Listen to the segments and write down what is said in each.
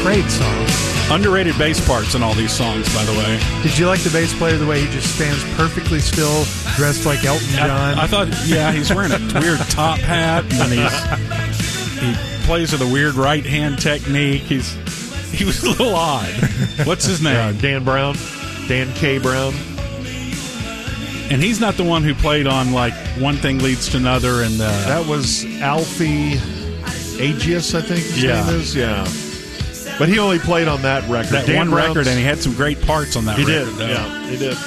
Great song. Underrated bass parts in all these songs, by the way. Did you like the bass player, the way he just stands perfectly still, dressed like Elton John? I thought, yeah, he's wearing a weird top hat, and he plays with a weird right-hand technique. He was a little odd. What's his name? Dan Brown. Dan K. Brown. And he's not the one who played on, like, One Thing Leads to Another. And that was Alfie Agius, I think his name is. Yeah. But he only played on that record. That Dan one record, and he had some great parts on that record. He did, yeah, he did.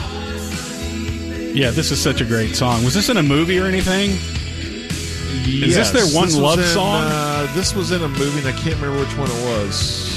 Yeah, this is such a great song. Was this in a movie or anything? Is this their one love song? This was in a movie, and I can't remember which one it was.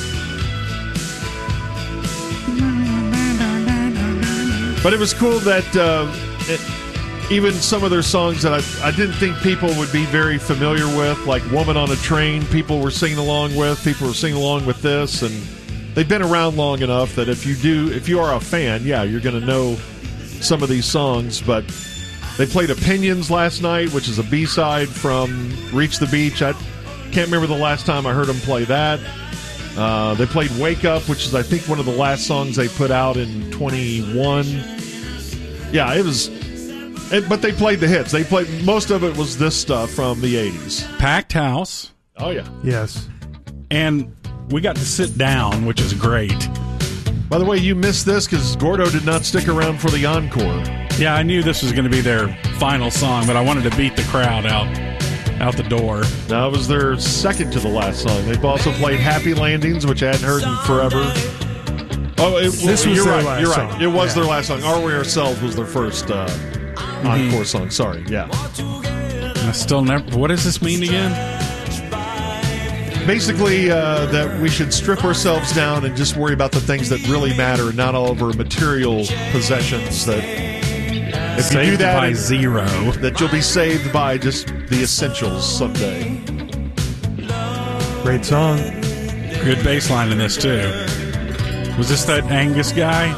But it was cool that even some of their songs that I didn't think people would be very familiar with, like Woman on a Train, people were singing along with. People were singing along with this, and they've been around long enough that if you are a fan, yeah, you're going to know some of these songs. But they played Opinions last night, which is a B-side from Reach the Beach. I can't remember the last time I heard them play that. They played Wake Up, which is, I think, one of the last songs they put out in 21. Yeah, it was... But they played the hits. They played... Most of it was this stuff from the 80s. Packed house. Oh, yeah. Yes. And we got to sit down, which is great. By the way, you missed this because Gordo did not stick around for the encore. Yeah, I knew this was going to be their final song, but I wanted to beat the crowd out the door. That was their second to the last song. They've also played Happy Landings, which I hadn't heard in forever. Oh, you're right. It was their last song. Are We Ourselves was their first encore song. Sorry, yeah. I still never... What does this mean again? Basically, that we should strip ourselves down and just worry about the things that really matter, not all of our material possessions. That if saved you do that by zero, that you'll be saved by just the essentials someday. Great song. Good bass line in this too. Was this that Angus guy?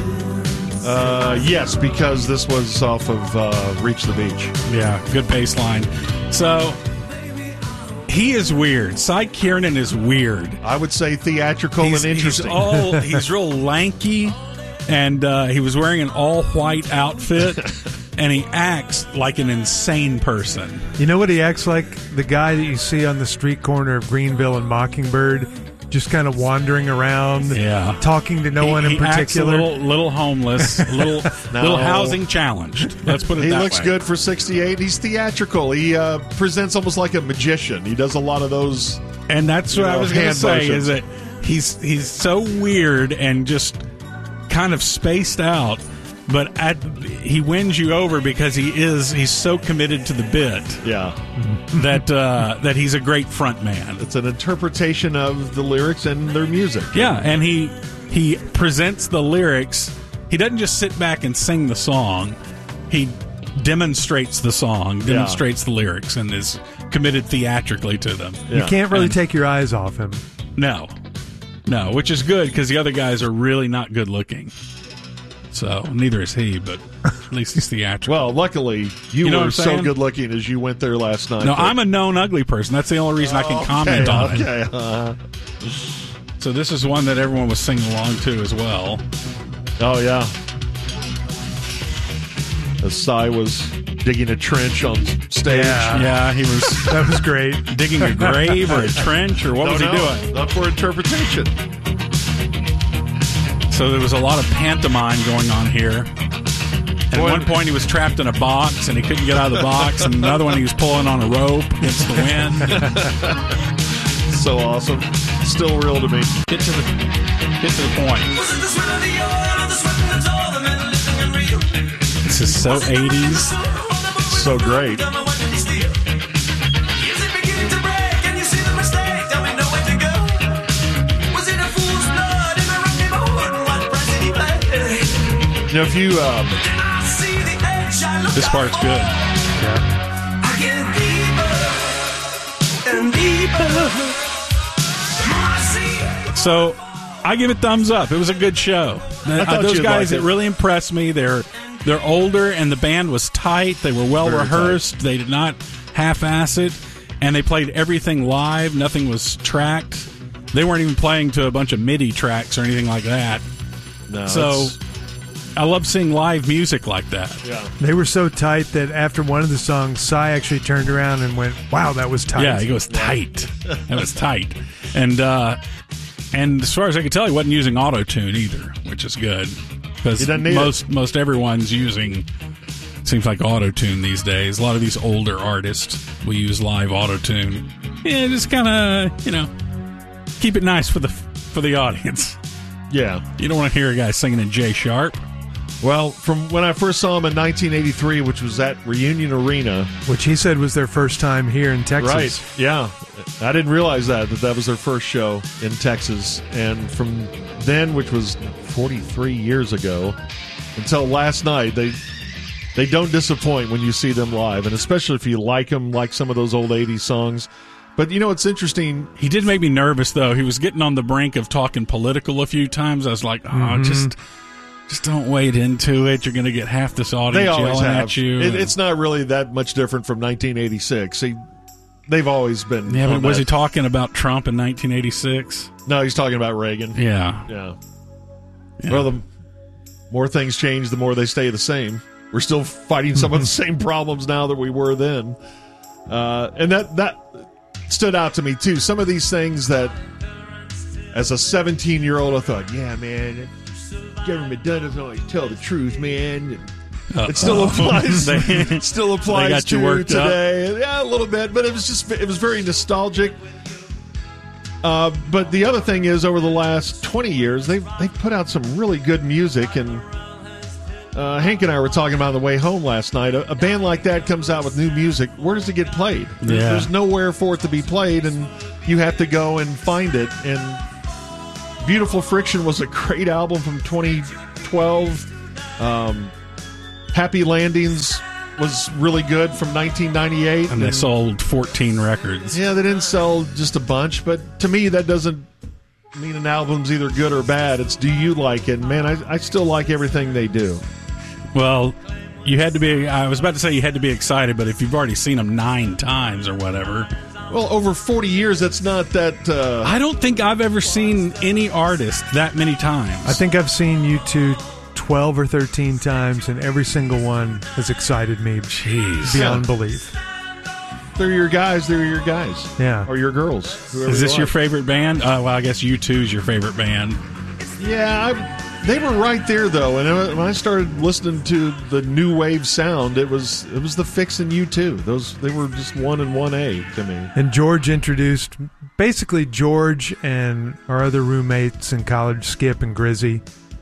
Yes, because this was off of Reach the Beach. Yeah, good bass line. So he is weird. Cy Kiernan is weird. I would say theatrical and interesting. He's real lanky, and he was wearing an all-white outfit, and he acts like an insane person. You know what he acts like? The guy that you see on the street corner of Greenville and Mockingbird, just kind of wandering around, talking to no one in particular. Acts a little homeless, little housing challenged. Let's put it that way. He looks good for 68. He's theatrical. He presents almost like a magician. He does a lot of those. And that's what I was going to say, is that he's so weird and just kind of spaced out, but he wins you over because he's so committed to the bit. Yeah. That he's a great front man. It's an interpretation of the lyrics and their music. Yeah, and he presents the lyrics. He doesn't just sit back and sing the song. He demonstrates the song, demonstrates the lyrics, and is committed theatrically to them. You can't really take your eyes off him. No, which is good because the other guys are really not good looking. So neither is he, but at least he's theatrical. Well, luckily you were so good looking as you went there last night. No, I'm a known ugly person. That's the only reason I can comment on it. Okay. So this is one that everyone was singing along to as well. Oh yeah. As Cy was digging a trench on stage. Yeah, he was. That was great. Digging a grave or a trench, or what was he doing? Up for interpretation. So there was a lot of pantomime going on here. At one point, he was trapped in a box, and he couldn't get out of the box. And another one, he was pulling on a rope against the wind. So awesome. Still real to me. Get to the point. This is so 80s. So great. You know, if you this part's good. Yeah. So I give it thumbs up. It was a good show. Those guys, it really impressed me. They're older, and the band was tight. They were well rehearsed. They did not half-ass it, and they played everything live. Nothing was tracked. They weren't even playing to a bunch of MIDI tracks or anything like that. No, so I love seeing live music like that. Yeah. They were so tight that after one of the songs, Cy actually turned around and went, "Wow, that was tight." Yeah, he goes tight. That was tight. And as far as I can tell, he wasn't using auto-tune either, which is good. Because most everyone's using, seems like auto-tune these days. A lot of these older artists will use live auto-tune. Yeah, just kind of, keep it nice for the audience. Yeah. You don't want to hear a guy singing in J sharp. Well, from when I first saw him in 1983, which was at Reunion Arena. Which he said was their first time here in Texas. Right, yeah. I didn't realize that was their first show in Texas. And from then, which was 43 years ago, until last night, they don't disappoint when you see them live. And especially if you like them, like some of those old 80s songs. But, it's interesting. He did make me nervous, though. He was getting on the brink of talking political a few times. I was like, just don't wade into it. You're going to get half this audience yelling at you. It's not really that much different from 1986. They've always been. Yeah, but was he talking about Trump in 1986? No, he's talking about Reagan. Yeah. Well, the more things change, the more they stay the same. We're still fighting some of the same problems now that we were then. And that stood out to me, too. Some of these things that, as a 17-year-old, I thought, yeah, man, government doesn't always tell the truth, man. It still applies. It still applies to today. Up. Yeah, a little bit, but it was very nostalgic. But the other thing is, over the last 20 years, they've put out some really good music, and Hank and I were talking about on the way home last night. A band like that comes out with new music. Where does it get played? There's nowhere for it to be played, and you have to go and find it. And Beautiful Friction was a great album from 2012. Happy Landings was really good from 1998. And they sold 14 records. Yeah, they didn't sell just a bunch, but to me that doesn't mean an album's either good or bad. It's, do you like it? And man, I still like everything they do. Well, I was about to say you had to be excited, but if you've already seen them 9 times or whatever. Well, over 40 years, that's not that... I don't think I've ever seen any artist that many times. I think I've seen U2 12 or 13 times, and every single one has excited me beyond belief. They're your guys. Yeah. Or your girls. Is this your favorite band? Well, I guess U2 is your favorite band. Yeah, they were right there, though. And when I started listening to the new wave sound, it was the Fix and U2. They were just 1 and 1A to me. And George introduced, basically George and our other roommates in college, Skip and Grizzy,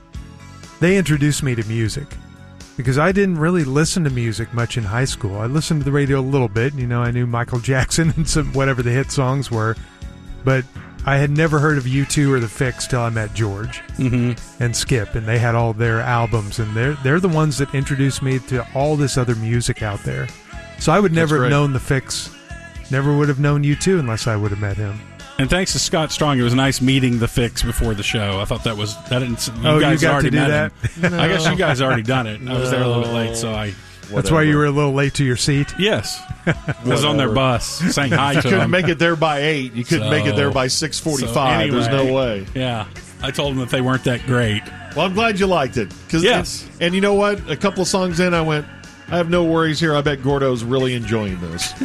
they introduced me to music. Because I didn't really listen to music much in high school. I listened to the radio a little bit. I knew Michael Jackson and some whatever the hit songs were. But I had never heard of U2 or The Fix till I met George and Skip. And they had all their albums. And they're the ones that introduced me to all this other music out there. So I would never have known The Fix. Never would have known U2 unless I would have met him. And thanks to Scott Strong, it was nice meeting The Fix before the show. I thought that didn't. You guys got already to do met that? Him. No. I guess you guys already done it. I was there a little bit late, so That's why you were a little late to your seat? Yes. I was on their bus, saying hi to them. You couldn't make it there by 8. You couldn't make it there by 6:45. So anyway, there's no way. Yeah. I told them that they weren't that great. Well, I'm glad you liked it. Yes. And you know what? A couple of songs in, I went, I have no worries here. I bet Gordo's really enjoying this.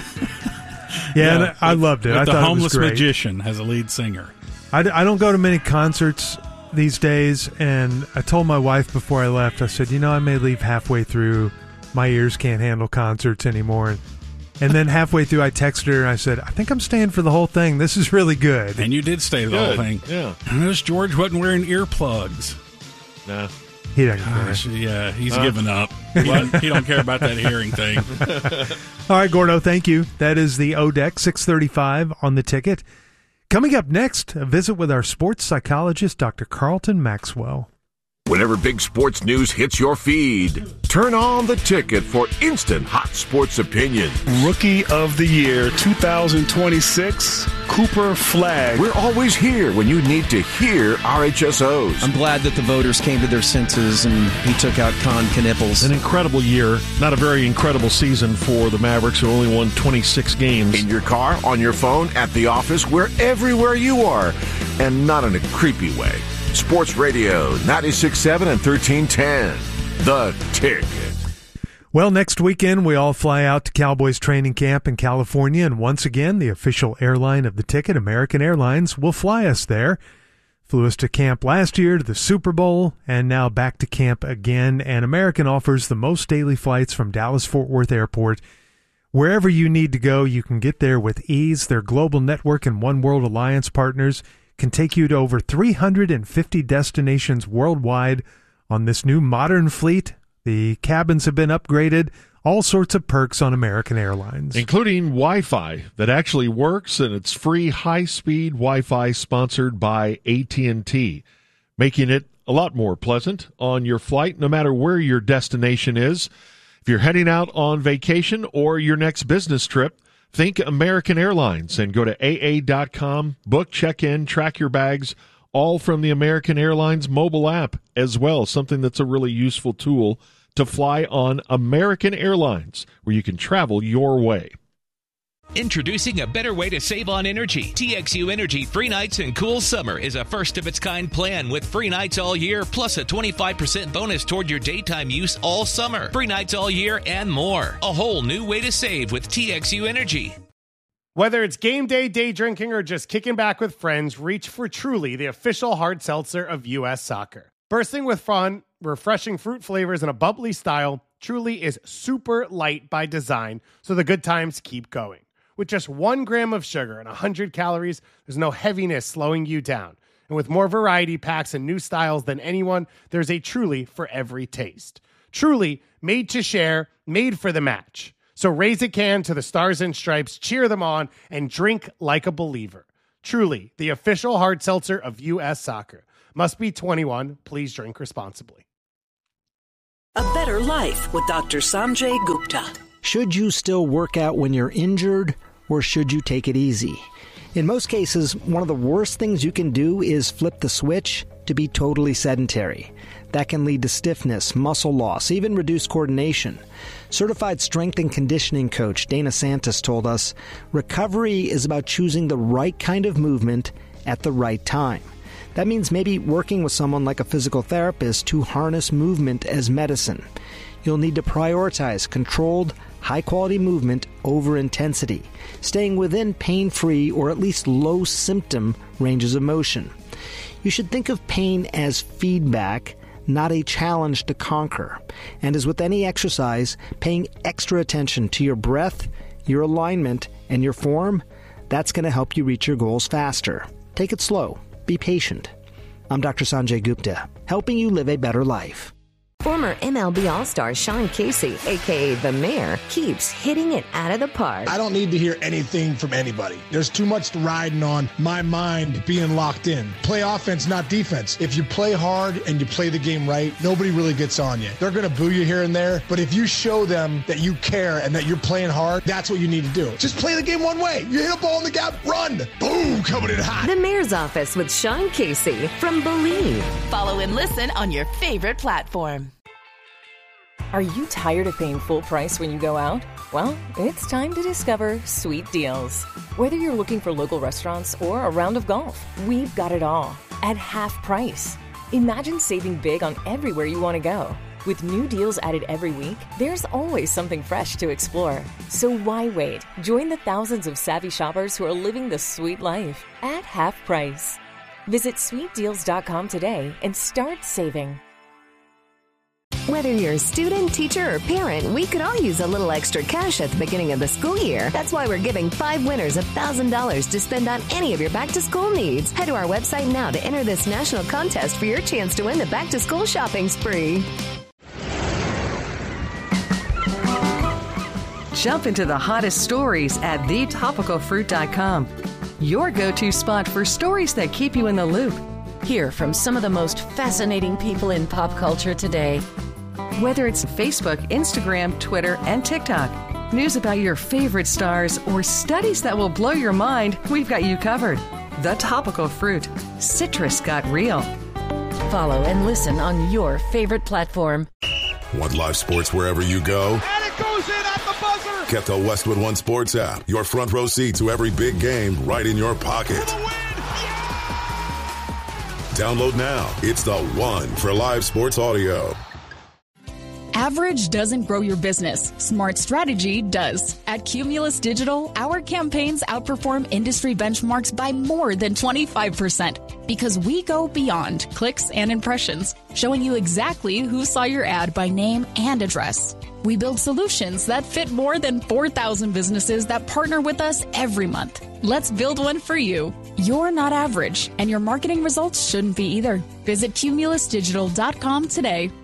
Yeah, I loved it. I thought the Homeless it was great. Magician has a lead singer. I don't go to many concerts these days, and I told my wife before I left, I said, I may leave halfway through. My ears can't handle concerts anymore. And then halfway through, I texted her, and I said, I think I'm staying for the whole thing. This is really good. And you did stay the whole thing. Yeah. I noticed George wasn't wearing earplugs. Nah. He doesn't care. Yeah, he's given up. He don't care about that hearing thing. All right, Gordo, thank you. That is the ODEC 635 on the ticket. Coming up next, a visit with our sports psychologist, Dr. Carlton Maxwell. Whenever big sports news hits your feed, turn on the ticket for instant hot sports opinion. Rookie of the Year 2026, Cooper Flagg. We're always here when you need to hear RHSOs. I'm glad that the voters came to their senses and he took out Con Knipples. An incredible year. Not a very incredible season for the Mavericks, who only won 26 games. In your car, on your phone, at the office, everywhere you are. and not in a creepy way. Sports Radio 96.7 and 1310. The Ticket. Well, next weekend we all fly out to Cowboys training camp in California, and once again the official airline of the Ticket, American Airlines, will fly us there. Flew us to camp last year, to the Super Bowl, and now back to camp again. And American offers the most daily flights from Dallas-Fort Worth Airport. Wherever you need to go, you can get there with ease. Their global network and One World Alliance partners can take you to over 350 destinations worldwide on this new modern fleet. The cabins have been upgraded. All sorts of perks on American Airlines, including Wi-Fi that actually works, and it's free high-speed Wi-Fi sponsored by AT&T, making it a lot more pleasant on your flight, no matter where your destination is. If you're heading out on vacation or your next business trip, think American Airlines and go to AA.com, book, check-in, track your bags, all from the American Airlines mobile app as well, something that's a really useful tool to fly on American Airlines, where you can travel your way. Introducing a better way to save on energy. TXU Energy Free Nights and Cool Summer is a first-of-its-kind plan with free nights all year, plus a 25% bonus toward your daytime use all summer. Free nights all year and more. A whole new way to save with TXU Energy. Whether it's game day, day drinking, or just kicking back with friends, reach for Truly, the official hard seltzer of U.S. Soccer. Bursting with fun, refreshing fruit flavors, and a bubbly style, Truly is super light by design, so the good times keep going. With just 1 gram of sugar and 100 calories, there's no heaviness slowing you down. And with more variety packs and new styles than anyone, there's a Truly for every taste. Truly, made to share, made for the match. So raise a can to the Stars and Stripes, cheer them on, and drink like a believer. Truly, the official hard seltzer of U.S. Soccer. Must be 21. Please drink responsibly. A Better Life with Dr. Sanjay Gupta. Should you still work out when you're injured, or should you take it easy? In most cases, one of the worst things you can do is flip the switch to be totally sedentary. That can lead to stiffness, muscle loss, even reduced coordination. Certified strength and conditioning coach Dana Santos told us, recovery is about choosing the right kind of movement at the right time. That means maybe working with someone like a physical therapist to harness movement as medicine. You'll need to prioritize controlled, high-quality movement over intensity, staying within pain-free or at least low-symptom ranges of motion. You should think of pain as feedback, not a challenge to conquer. And as with any exercise, paying extra attention to your breath, your alignment, and your form, that's going to help you reach your goals faster. Take it slow. Be patient. I'm Dr. Sanjay Gupta, helping you live a better life. Former MLB All-Star Sean Casey, a.k.a. The Mayor, keeps hitting it out of the park. I don't need to hear anything from anybody. There's too much riding on my mind being locked in. Play offense, not defense. If you play hard and you play the game right, nobody really gets on you. They're going to boo you here and there, but if you show them that you care and that you're playing hard, that's what you need to do. Just play the game one way. You hit a ball in the gap, run. Boom, coming in hot. The Mayor's Office with Sean Casey from Believe. Follow and listen on your favorite platform. Are you tired of paying full price when you go out? Well, it's time to discover Sweet Deals. Whether you're looking for local restaurants or a round of golf, we've got it all at half price. Imagine saving big on everywhere you want to go. With new deals added every week, there's always something fresh to explore. So why wait? Join the thousands of savvy shoppers who are living the sweet life at half price. Visit sweetdeals.com today and start saving. Whether you're a student, teacher, or parent, we could all use a little extra cash at the beginning of the school year. That's why we're giving 5 winners $1,000 to spend on any of your back-to-school needs. Head to our website now to enter this national contest for your chance to win the back-to-school shopping spree. Jump into the hottest stories at thetopicalfruit.com. Your go-to spot for stories that keep you in the loop. Hear from some of the most fascinating people in pop culture today. Whether it's Facebook, Instagram, Twitter, and TikTok, news about your favorite stars, or studies that will blow your mind, we've got you covered. The Topical Fruit. Citrus got real. Follow and listen on your favorite platform. Want live sports wherever you go? And it goes in at the buzzer! Get the Westwood One Sports app. Your front row seat to every big game right in your pocket. Download now. It's the one for live sports audio. Average doesn't grow your business. Smart strategy does. At Cumulus Digital, our campaigns outperform industry benchmarks by more than 25% because we go beyond clicks and impressions, showing you exactly who saw your ad by name and address. We build solutions that fit more than 4,000 businesses that partner with us every month. Let's build one for you. You're not average, and your marketing results shouldn't be either. Visit cumulusdigital.com today